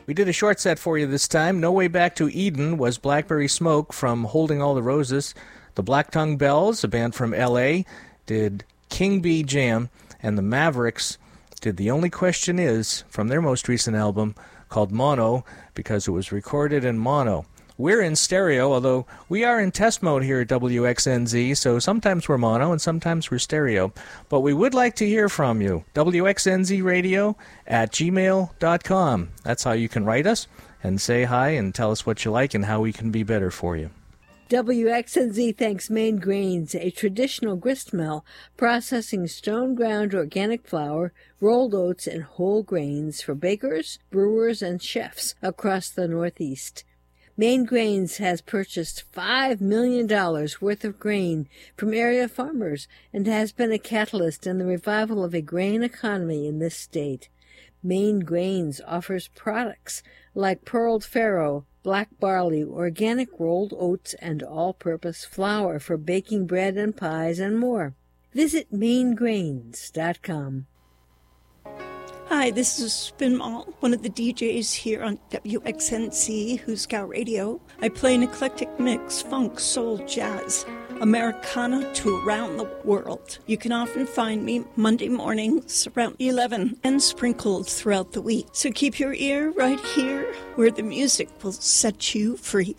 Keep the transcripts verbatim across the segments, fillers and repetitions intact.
We did a short set for you this time. No Way Back to Eden was Blackberry Smoke from Holding All the Roses. The Black Tongue Bells, a band from L A, did King Bee Jam, and the Mavericks did The Only Question Is from their most recent album called Mono, because it was recorded in mono. We're in stereo, although we are in test mode here at W X N Z, so sometimes we're mono and sometimes we're stereo. But we would like to hear from you. W X N Z radio at gmail dot com. That's how you can write us and say hi and tell us what you like and how we can be better for you. W X N Z thanks Maine Grains, a traditional grist mill processing stone-ground organic flour, rolled oats, and whole grains for bakers, brewers, and chefs across the Northeast. Maine Grains has purchased five million dollars worth of grain from area farmers and has been a catalyst in the revival of a grain economy in this state. Maine Grains offers products like pearled farro, black barley, organic rolled oats, and all-purpose flour for baking bread and pies and more. Visit maine grains dot com. Hi, this is Spin Mall, one of the D Js here on W X N C, Who's Got Radio. I play an eclectic mix, funk, soul, jazz, Americana to around the world. You can often find me Monday mornings around eleven and sprinkled throughout the week. So keep your ear right here where the music will set you free.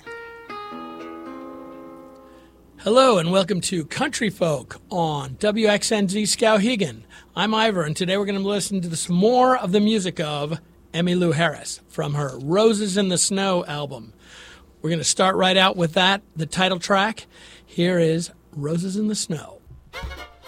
Hello and welcome to Country Folk on W X N Z Skowhegan. I'm Ivor, and today we're going to listen to some more of the music of Emmylou Harris from her Roses in the Snow album. We're going to start right out with that, the title track. Here is Roses in the Snow.